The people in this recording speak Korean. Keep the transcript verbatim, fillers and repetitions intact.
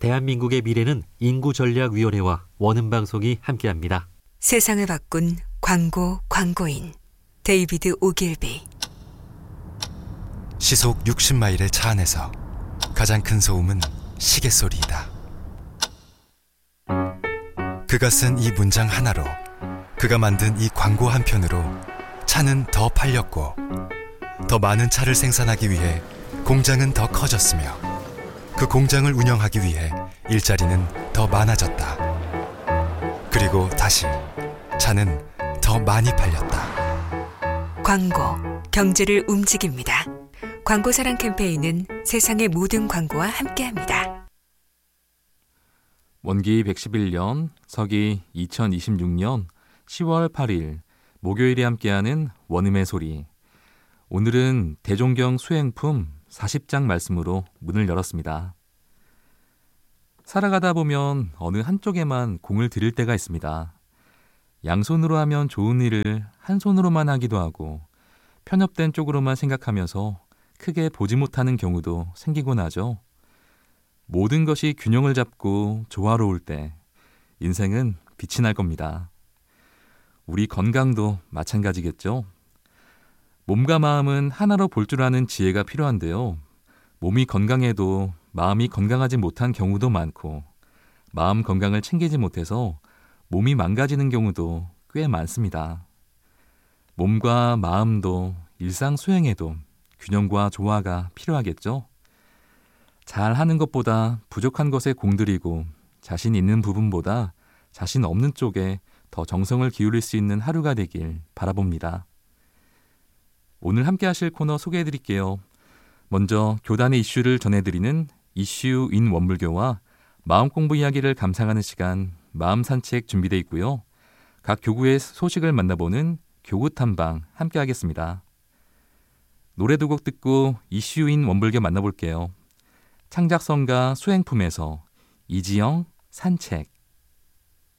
대한민국의 미래는 인구전략위원회와 원음방송이 함께합니다. 세상을 바꾼 광고 광고인 데이비드 오길비. 시속 육십 마일의 차 안에서 가장 큰 소음은 시계 소리이다. 그가 쓴 이 문장 하나로, 그가 만든 이 광고 한 편으로 차는 더 팔렸고, 더 많은 차를 생산하기 위해 공장은 더 커졌으며, 그 공장을 운영하기 위해 일자리는 더 많아졌다. 그리고 다시 차는 더 많이 팔렸다. 광고, 경제를 움직입니다. 광고사랑 캠페인은 세상의 모든 광고와 함께합니다. 원기 백십일 년, 서기 이천이십육 년 시월 팔일 목요일에 함께하는 원음의 소리. 오늘은 대종경 수행품 사십 장 말씀으로 문을 열었습니다. 살아가다 보면 어느 한쪽에만 공을 들일 때가 있습니다. 양손으로 하면 좋은 일을 한 손으로만 하기도 하고, 편협된 쪽으로만 생각하면서 크게 보지 못하는 경우도 생기곤 하죠. 모든 것이 균형을 잡고 조화로울 때 인생은 빛이 날 겁니다. 우리 건강도 마찬가지겠죠. 몸과 마음은 하나로 볼 줄 아는 지혜가 필요한데요. 몸이 건강해도 마음이 건강하지 못한 경우도 많고, 마음 건강을 챙기지 못해서 몸이 망가지는 경우도 꽤 많습니다. 몸과 마음도 일상 수행에도 균형과 조화가 필요하겠죠. 잘하는 것보다 부족한 것에 공들이고, 자신 있는 부분보다 자신 없는 쪽에 더 정성을 기울일 수 있는 하루가 되길 바라봅니다. 오늘 함께 하실 코너 소개해드릴게요. 먼저 교단의 이슈를 전해드리는 이슈 인 원불교와 마음공부 이야기를 감상하는 시간 마음 산책 준비되어 있고요. 각 교구의 소식을 만나보는 교구 탐방 함께 하겠습니다. 노래 두 곡 듣고 이슈 인 원불교 만나볼게요. 창작성가 수행품에서 이지영 산책.